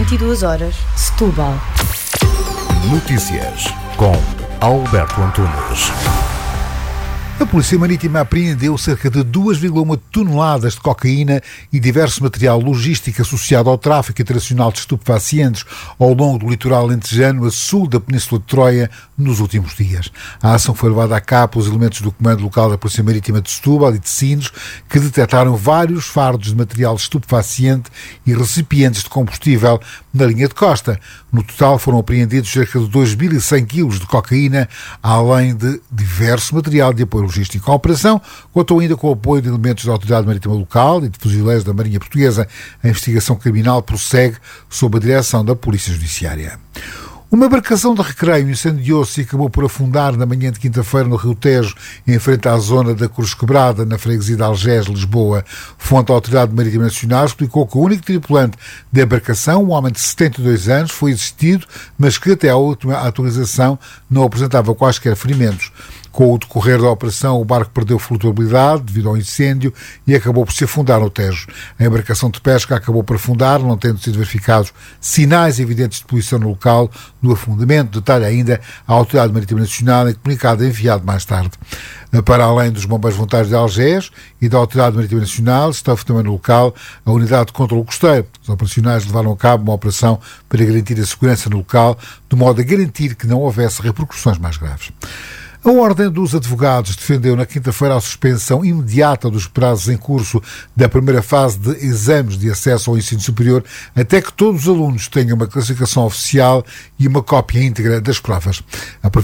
22 horas, Setúbal. Notícias com Alberto Antunes. A Polícia Marítima apreendeu cerca de 2,1 toneladas de cocaína e diverso material logístico associado ao tráfico internacional de estupefacientes ao longo do litoral alentejano a sul da Península de Troia nos últimos dias. A ação foi levada a cabo pelos elementos do Comando Local da Polícia Marítima de Setúbal e de Sines, que detectaram vários fardos de material estupefaciente e recipientes de combustível na linha de costa. No total foram apreendidos cerca de 2.100 quilos de cocaína, além de diverso material de apoio logístico. A operação contou ainda com o apoio de elementos da Autoridade Marítima Local e de fuzileiros da Marinha Portuguesa. A investigação criminal prossegue sob a direção da Polícia Judiciária. Uma embarcação de recreio incendiou-se e acabou por afundar na manhã de quinta-feira no Rio Tejo, em frente à zona da Cruz Quebrada, na freguesia de Algés, Lisboa. Fonte da Autoridade Marítima Nacional explicou que o único tripulante da embarcação, um homem de 72 anos, foi assistido, mas que até à última atualização não apresentava quaisquer ferimentos. Com o decorrer da operação, o barco perdeu flutuabilidade devido ao incêndio e acabou por se afundar no Tejo. A embarcação de pesca acabou por afundar, não tendo sido verificados sinais evidentes de poluição no local do afundamento. Detalhe ainda a Autoridade Marítima Nacional em comunicado enviado mais tarde. Para além dos bombeiros voluntários de Algés e da Autoridade Marítima Nacional, esteve também no local a Unidade de Controlo Costeiro. Os operacionais levaram a cabo uma operação para garantir a segurança no local, de modo a garantir que não houvesse repercussões mais graves. A Ordem dos Advogados defendeu na quinta-feira a suspensão imediata dos prazos em curso da primeira fase de exames de acesso ao ensino superior até que todos os alunos tenham uma classificação oficial e uma cópia íntegra das provas. A